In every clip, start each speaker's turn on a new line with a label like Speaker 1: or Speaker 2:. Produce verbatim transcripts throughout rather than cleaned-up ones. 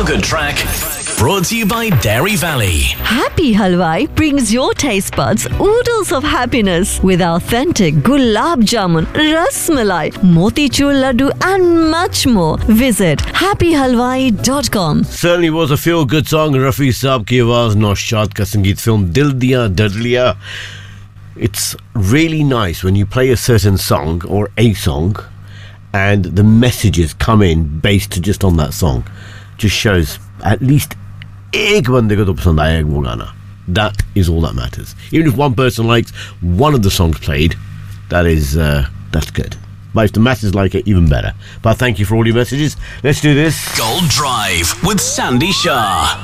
Speaker 1: Feel-good track brought to you by Dairy Valley.
Speaker 2: Happy Halwai brings your taste buds oodles of happiness with authentic gulab jamun, ras malai, motichur laddu and much more. Visit happy halwai dot com.
Speaker 3: Certainly was a feel-good song. Rafi Saab ki आवाज नौशाद का संगीत film दिल दिया डर लिया. It's really nice when you play a certain song or a song and the messages come in based just on that song. Just shows at least ek bande ko to pasand aayega wo gana. That is all that matters. Even if one person likes one of the songs played, that is uh, that's good. But if the masses like it, even better. But thank you for all your messages. Let's do this.
Speaker 1: Gold Drive with Sandy Shah.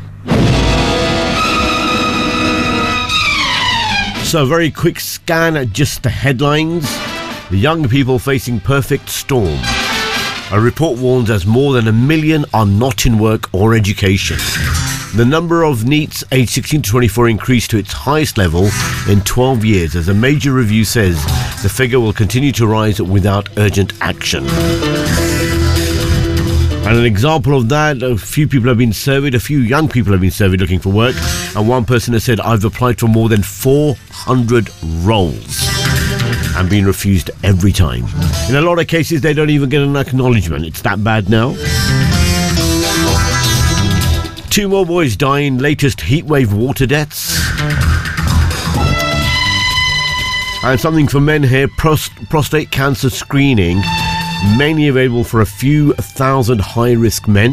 Speaker 3: So a very quick scan at just the headlines. The young people facing perfect storm. A report warns as more than a million are not in work or education. The number of NEETs aged sixteen to twenty-four increased to its highest level in twelve years as a major review says the figure will continue to rise without urgent action. And an example of that, a few people have been surveyed, a few young people have been surveyed looking for work, and one person has said, I've applied for more than four hundred roles and been refused every time. In a lot of cases, they don't even get an acknowledgement. It's that bad now. Two more boys die in latest heatwave water deaths. And something for men here, prost- prostate cancer screening, mainly available for a few thousand high-risk men.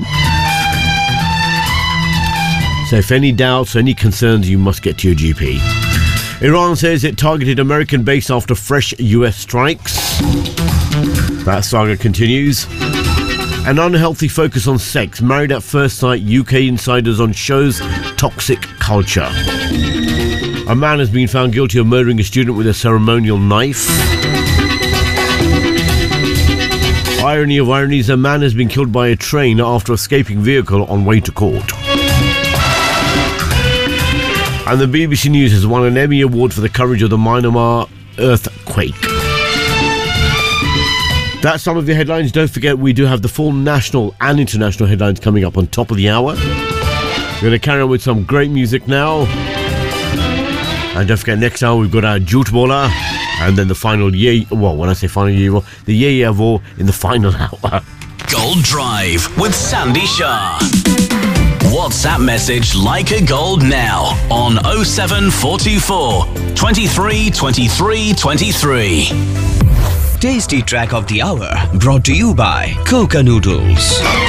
Speaker 3: So if any doubts or any concerns, you must get to your G P. Iran says it targeted American base after fresh U S strikes. That saga continues. An unhealthy focus on sex. Married at first sight, U K insiders on show's toxic culture. A man has been found guilty of murdering a student with a ceremonial knife. Irony of ironies, a man has been killed by a train after escaping vehicle on way to court. And the B B C News has won an Emmy Award for the coverage of the Myanmar earthquake. That's some of the headlines. Don't forget, we do have the full national and international headlines coming up on top of the hour. We're going to carry on with some great music now. And don't forget, next hour we've got our Jhoot Bola. And then the final year, well, when I say final year, the year year war in the final hour.
Speaker 1: Gold Drive with Sandy Shah. WhatsApp message Like a Gold now on oh seven four two four, twenty-three twenty-three twenty-three.
Speaker 4: Tasty track of the hour brought to you by Coca Noodles.